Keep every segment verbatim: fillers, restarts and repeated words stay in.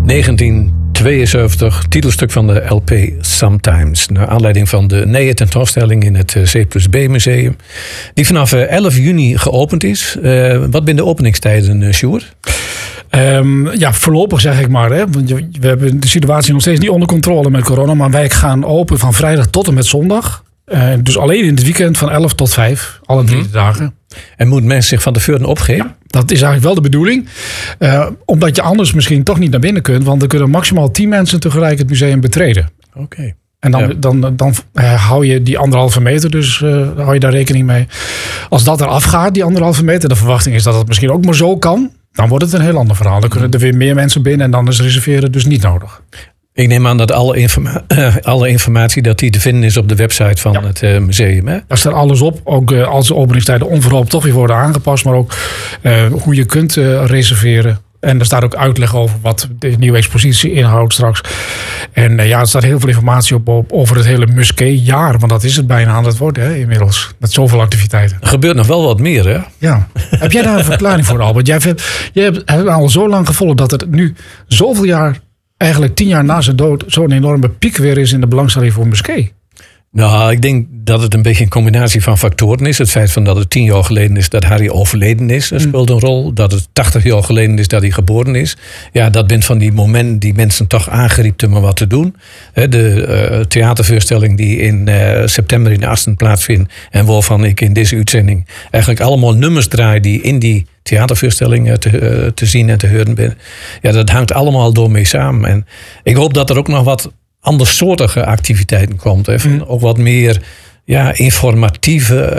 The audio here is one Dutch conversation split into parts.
negentien tweeënzeventig, titelstuk van de L P Sometimes. Naar aanleiding van de nieuwe tentoonstelling in het C plus B Museum. Die vanaf elf juni geopend is. Uh, wat zijn de openingstijden, uh, Sjoerd? Um, ja, voorlopig zeg ik maar. Hè. Want we hebben de situatie nog steeds niet onder controle met corona. Maar wij gaan open van vrijdag tot en met zondag. Uh, dus alleen in het weekend van elf tot vijf. Alle drie mm-hmm. dagen. En moet mensen zich van tevoren opgeven? Ja, dat is eigenlijk wel de bedoeling. Uh, omdat je anders misschien toch niet naar binnen kunt. Want er kunnen maximaal tien mensen tegelijk het museum betreden. Oké. Okay. En dan, ja. dan, dan, dan uh, hou je die anderhalve meter, dus uh, hou je daar rekening mee. Als dat eraf gaat, die anderhalve meter, de verwachting is dat het misschien ook maar zo kan. Dan wordt het een heel ander verhaal. Dan kunnen er weer meer mensen binnen en dan is reserveren dus niet nodig. Ik neem aan dat alle, informa- uh, alle informatie dat die te vinden is op de website van ja. het uh, museum. Hè? Daar staat alles op. Ook uh, als de openingstijden onverhoopt toch weer worden aangepast. Maar ook uh, hoe je kunt uh, reserveren. En er staat ook uitleg over wat de nieuwe expositie inhoudt straks. En uh, ja, er staat heel veel informatie op, op over het hele Musqué-jaar. Want dat is het bijna aan het worden hè, inmiddels. Met zoveel activiteiten. Er gebeurt nog wel wat meer, hè? Ja. Heb jij daar een verklaring voor, Albert? Jij, vindt, jij hebt, hebt al zo lang gevolgd dat het nu zoveel jaar... eigenlijk tien jaar na zijn dood zo'n enorme piek weer is in de belangstelling voor Musqué. Nou, ik denk dat het een beetje een combinatie van factoren is. Het feit van dat het tien jaar geleden is dat Harry overleden is, dat speelt een rol. Dat het tachtig jaar geleden is dat hij geboren is. Ja, dat bent van die momenten die mensen toch aangriepten om wat te doen. De uh, theatervoorstelling die in uh, september in Asten plaatsvindt en waarvan ik in deze uitzending eigenlijk allemaal nummers draai die in die theatervoorstelling te, uh, te zien en te horen ben. Ja, dat hangt allemaal door mee samen. En ik hoop dat er ook nog wat andersoortige activiteiten komt. Hè, van mm. Ook wat meer ja, informatieve,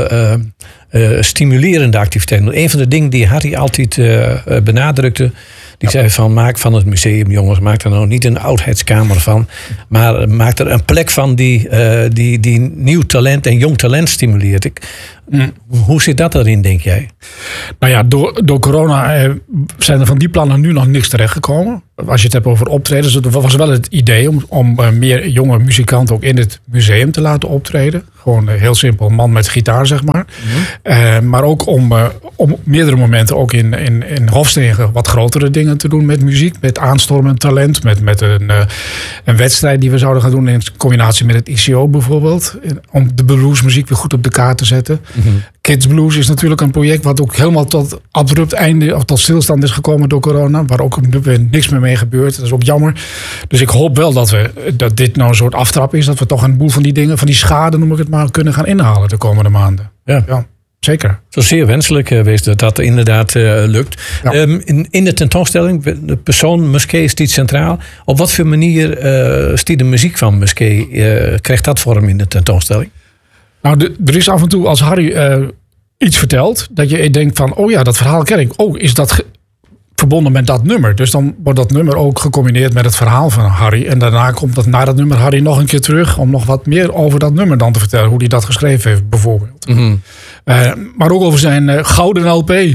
uh, uh, uh, stimulerende activiteiten. Een van de dingen die Harry altijd uh, benadrukte... Die ja. zei van, maak van het museum, jongens, maak er nou niet een oudheidskamer van. Maar maak er een plek van die, uh, die, die nieuw talent en jong talent stimuleert. Ik, mm. Hoe zit dat erin, denk jij? Nou ja, door, door corona eh, zijn er van die plannen nu nog niks terechtgekomen. Als je het hebt over optredens, het was wel het idee om, om uh, meer jonge muzikanten ook in het museum te laten optreden. Gewoon uh, heel simpel, man met gitaar, zeg maar. Mm. Uh, maar ook om, uh, om meerdere momenten ook in, in, in Hofstegen wat grotere dingen te doen met muziek. Met aanstormend talent, met, met een, uh, een wedstrijd die we zouden gaan doen in combinatie met het I C O bijvoorbeeld. Om de bluesmuziek weer goed op de kaart te zetten. Mm-hmm. Kids Blues is natuurlijk een project wat ook helemaal tot abrupt einde of tot stilstand is gekomen door corona. Waar ook niks meer mee gebeurt. Dat is ook jammer. Dus ik hoop wel dat, we, dat dit nou een soort aftrap is. Dat we toch een boel van die dingen, van die schade noem ik het maar, kunnen gaan inhalen de komende maanden. Ja. ja. Zeker. Het is zeer wenselijk geweest dat dat inderdaad uh, lukt. Ja. Um, in, in de tentoonstelling, de persoon Musqué staat centraal. Op wat voor manier uh, stiet de muziek van Musqué? Uh, krijgt dat vorm in de tentoonstelling? Nou, de, er is af en toe als Harry uh, iets vertelt, dat je denkt van, oh ja, dat verhaal ken ik. Oh, is dat ge- verbonden met dat nummer? Dus dan wordt dat nummer ook gecombineerd met het verhaal van Harry. En daarna komt dat na dat nummer Harry nog een keer terug om nog wat meer over dat nummer dan te vertellen. Hoe hij dat geschreven heeft, bijvoorbeeld. Mm-hmm. Uh, maar ook over zijn uh, gouden L P. uh,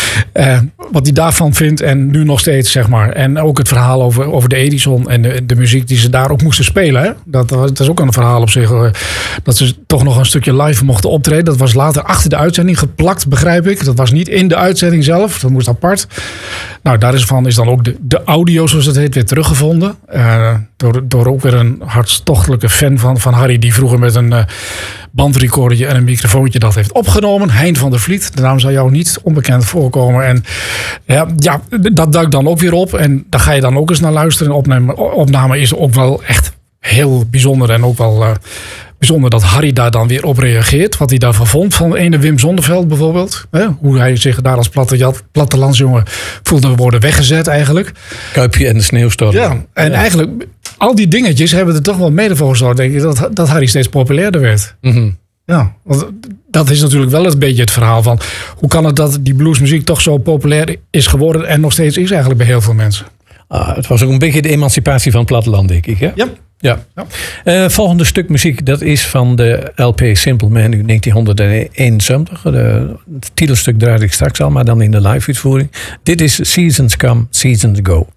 wat hij daarvan vindt en nu nog steeds, zeg maar. En ook het verhaal over, over de Edison en de, de muziek die ze daar ook moesten spelen. Hè? Dat, dat is ook een verhaal op zich. Uh, dat ze toch nog een stukje live mochten optreden. Dat was later achter de uitzending geplakt, begrijp ik. Dat was niet in de uitzending zelf. Dat moest apart. Nou, daarvan is dan ook de, de audio, zoals het heet, weer teruggevonden. Uh, door, door ook weer een hartstochtelijke fan van, van Harry... die vroeger met een... Uh, bandrecordertje en een microfoontje dat heeft opgenomen. Hein van der Vliet, de naam zou jou niet onbekend voorkomen. En ja, ja, dat duikt dan ook weer op. En daar ga je dan ook eens naar luisteren. Opname, opname is ook wel echt heel bijzonder. En ook wel uh, bijzonder dat Harry daar dan weer op reageert. Wat hij daarvan vond. Van ene Wim Zonneveld bijvoorbeeld. Hè? Hoe hij zich daar als platte, plattelandsjongen voelde worden weggezet eigenlijk. Kuipje en de sneeuwstorm. Ja, en ja. eigenlijk... Al die dingetjes hebben er toch wel mede voor gezorgd, denk ik, dat, dat Harry steeds populairder werd. Mm-hmm. Ja, want dat is natuurlijk wel een beetje het verhaal van... hoe kan het dat die bluesmuziek toch zo populair is geworden... en nog steeds is eigenlijk bij heel veel mensen. Ah, het was ook een beetje de emancipatie van het platteland, denk ik. Hè? Ja. Ja. ja. Uh, volgende stuk muziek, dat is van de L P Simple Man uit negentien eenenzeventig. De, het titelstuk draaide ik straks al, maar dan in de live-uitvoering. Dit is Seasons Come, Seasons Go.